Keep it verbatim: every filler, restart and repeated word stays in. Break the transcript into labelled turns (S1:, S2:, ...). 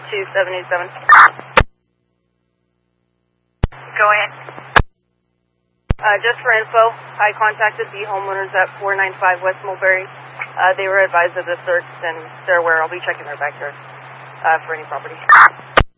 S1: two seven eight seven.
S2: Go ahead.
S1: Uh, just for info, I contacted the homeowners at four nine five West Mulberry. Uh, they were advised of the search, and they're aware I'll be checking their backyard uh, for any property.